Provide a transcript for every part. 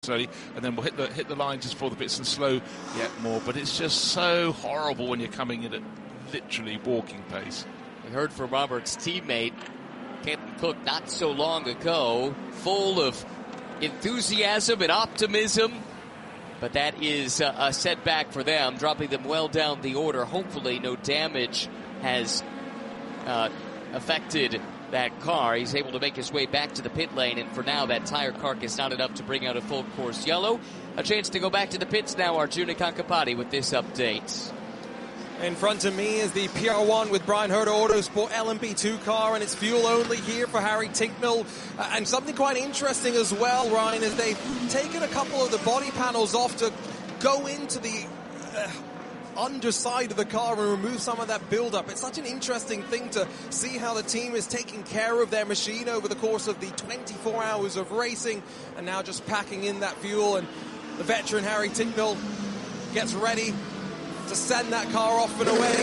slowly, and then we'll hit the line just before the pits and slow yet more. But it's just so horrible when you're coming in at literally walking pace. We heard from Robert's teammate, Kenton Cook, not so long ago, full of enthusiasm and optimism. But that is a setback for them, dropping them well down the order. Hopefully no damage has affected that car. He's able to make his way back to the pit lane, and for now that tire carcass not enough to bring out a full course yellow. A chance to go back to the pits now, Arjuna Kankapati with this update. In front of me is the PR1 with Brian Herta Autosport LMP2 car, and it's fuel only here for Harry Tincknell. And something quite interesting as well, Ryan, is they've taken a couple of the body panels off to go into the underside of the car and remove some of that build-up. It's such an interesting thing to see how the team is taking care of their machine over the course of the 24 hours of racing, and now just packing in that fuel. And the veteran Harry Tincknell gets ready to send that car off and away.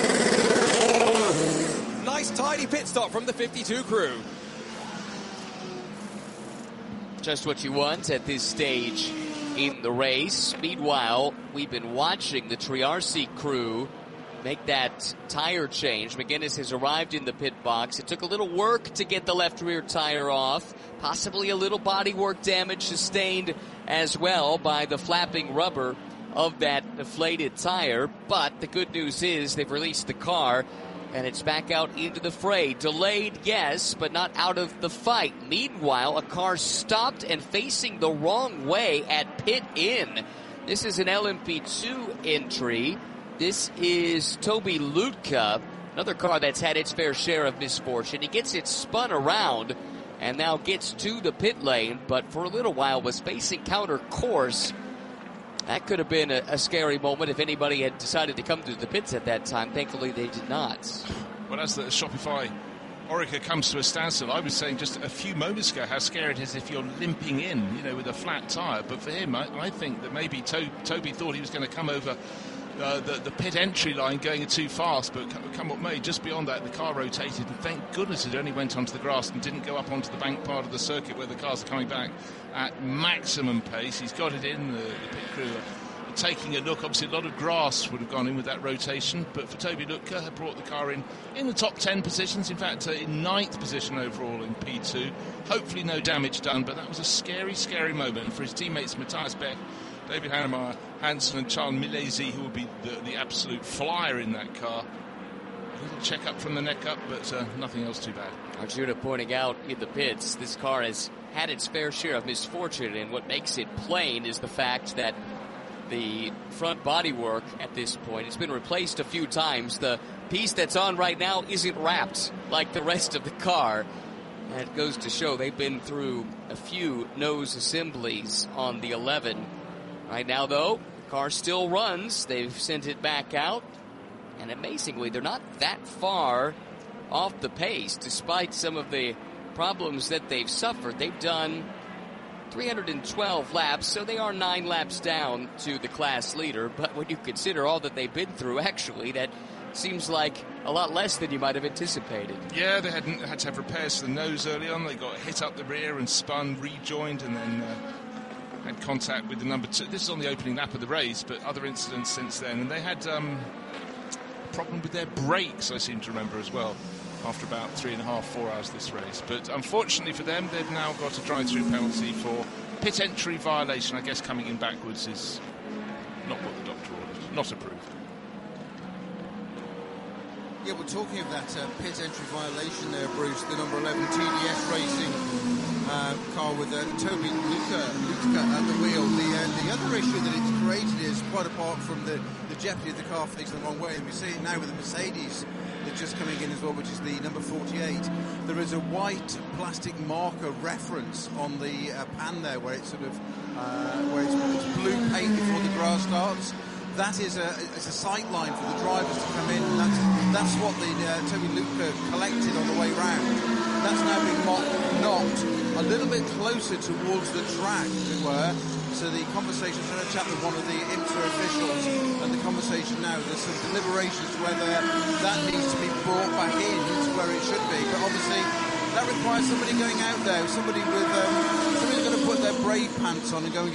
Nice tidy pit stop from the 52 crew. Just what you want at this stage in the race. Meanwhile, we've been watching the Triarci crew make that tire change. McGuinness has arrived in the pit box. It took a little work to get the left rear tire off. Possibly a little bodywork damage sustained as well by the flapping rubber of that deflated tire, but the good news is they've released the car and it's back out into the fray. Delayed, yes, but not out of the fight. Meanwhile, a car stopped and facing the wrong way at pit in. This is an LMP2 entry. This is Toby Lutka, another car that's had its fair share of misfortune. He gets it spun around and now gets to the pit lane, but for a little while was facing counter course. That could have been a scary moment if anybody had decided to come through the pits at that time. Thankfully, they did not. Well, as the Shopify Orica comes to a standstill, I was saying just a few moments ago how scary it is if you're limping in, with a flat tyre. But for him, I think that maybe Toby thought he was going to come over the pit entry line going too fast, but come what may, just beyond that, the car rotated, and thank goodness it only went onto the grass and didn't go up onto the bank part of the circuit where the cars are coming back at maximum pace. He's got it in, the pit crew are taking a look. Obviously, a lot of grass would have gone in with that rotation, but for Toby Lutka, had brought the car in the top 10 positions, in fact, in 9th position overall in P2. Hopefully no damage done, but that was a scary, scary moment. And for his teammates, Matthias Beck, David Hannemeyer, Hansen and Charles Milesi, who will be the absolute flyer in that car. A little check-up from the neck up, but nothing else too bad. Arjuna pointing out in the pits, this car has had its fair share of misfortune, and what makes it plain is the fact that the front bodywork at this point, it's been replaced a few times. The piece that's on right now isn't wrapped like the rest of the car. And it goes to show they've been through a few nose assemblies on the 11. Right now, though, the car still runs. They've sent it back out. And amazingly, they're not that far off the pace, despite some of the problems that they've suffered. They've done 312 laps, so they are 9 laps down to the class leader. But when you consider all that they've been through, actually, that seems like a lot less than you might have anticipated. Yeah, they had to have repairs to the nose early on. They got hit up the rear and spun, rejoined, and then had contact with the number 2. This is on the opening lap of the race, but other incidents since then. And they had a problem with their brakes, I seem to remember, as well, after about 3.5, 4 hours this race. But unfortunately for them, they've now got a drive-through penalty for pit entry violation. I guess coming in backwards is not what the doctor ordered, not approved. Yeah, we're talking of that pit entry violation there, Bruce, the number 11 TDS Racing car with Toby Lutka at the wheel. The other issue that it's created is, quite apart from the jeopardy of the car facing the wrong way, and we see it now with the Mercedes that's just coming in as well, which is the number 48. There is a white plastic marker reference on the pan there, where it's sort of where it's blue paint before the grass starts. That is a sight line for the drivers to come in. That's what the Toby Lutka collected on the way round. That's now being knocked a little bit closer towards the track, as it were. So the conversation, trying to chat with one of the IMSA officials, and the conversation now, there's some deliberations whether that needs to be brought back in to where it should be. But obviously, that requires somebody going out there, somebody's going to put their brave pants on and go and